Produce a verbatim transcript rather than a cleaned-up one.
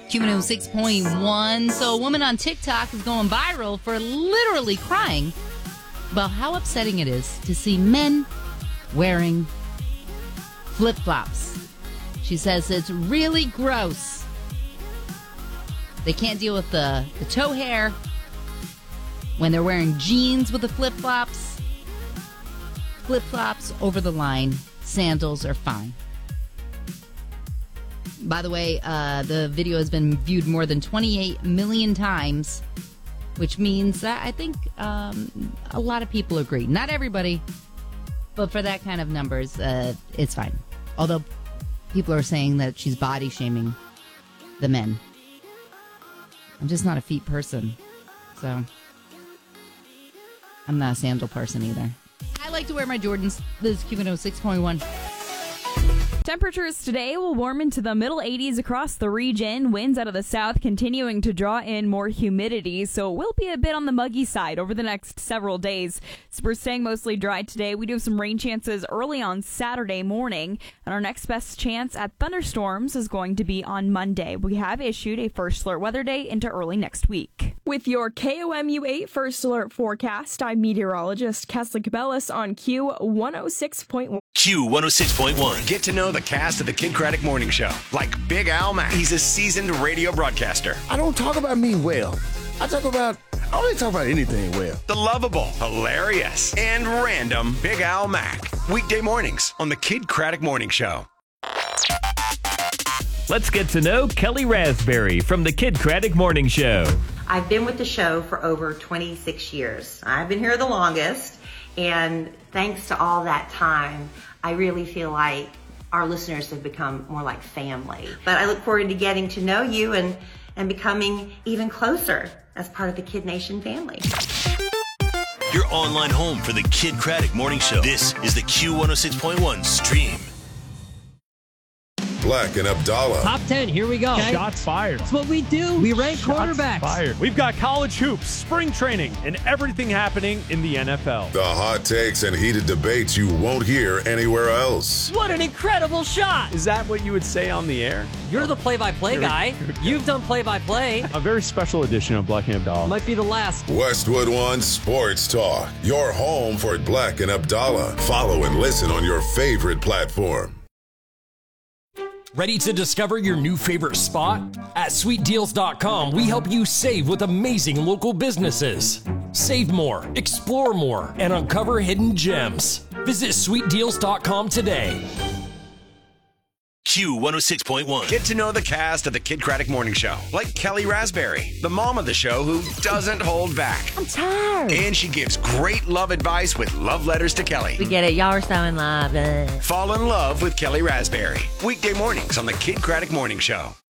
Q one oh six point one. So a woman on TikTok is going viral for literally crying about how upsetting it is to see men wearing flip-flops. She says it's really gross. They can't deal with the, the toe hair when they're wearing jeans with the flip-flops. Flip-flops over the line. Sandals are fine. By the way, uh, the video has been viewed more than twenty-eight million times, which means that I think um, a lot of people agree. Not everybody, but for that kind of numbers, uh, it's fine. Although people are saying that she's body shaming the men. I'm just not a feet person, so I'm not a sandal person either. I like to wear my Jordans. This is Q one oh six point one. Temperatures today will warm into the middle eighties across the region. Winds out of the south continuing to draw in more humidity, so it will be a bit on the muggy side over the next several days. So we're staying mostly dry today. We do have some rain chances early on Saturday morning, and our next best chance at thunderstorms is going to be on Monday. We have issued a first alert weather day into early next week. With your K O M U eight first alert forecast, I'm meteorologist Kesley Cabellis on Q one oh six point one. Q one oh six point one. Get to know the cast of the Kid Craddock Morning Show, like Big Al Mack. He's a seasoned radio broadcaster. I don't talk about me well. I talk about, I don't really talk about anything well. The lovable, hilarious, and random Big Al Mack. Weekday mornings on the Kid Craddock Morning Show. Let's get to know Kelly Raspberry from the Kid Craddock Morning Show. I've been with the show for over twenty-six years. I've been here the longest, and thanks to all that time, I really feel like our listeners have become more like family. But I look forward to getting to know you and, and becoming even closer as part of the Kid Nation family. Your online home for the Kid Craddock Morning Show. This is the Q one oh six point one stream. Black and Abdallah. Top ten, here we go. Okay. Shots fired. That's what we do. We rank Shots quarterbacks. Fired. We've got college hoops, spring training, and everything happening in the N F L. The hot takes and heated debates you won't hear anywhere else. What an incredible shot. Is that what you would say on the air? You're the play-by-play Here guy. You've done play-by-play. A very special edition of Black and Abdallah. Might be the last. Westwood One Sports Talk. Your home for Black and Abdallah. Follow and listen on your favorite platform. Ready to discover your new favorite spot? At sweet deals dot com, we help you save with amazing local businesses. Save more, explore more, and uncover hidden gems. Visit sweet deals dot com today. Q one oh six point one. Get to know the cast of the Kid Craddock Morning Show, like Kelly Raspberry, the mom of the show who doesn't hold back. I'm tired. And she gives great love advice with love letters to Kelly. We get it. Y'all are so in love. Ugh. Fall in love with Kelly Raspberry. Weekday mornings on the Kid Craddock Morning Show.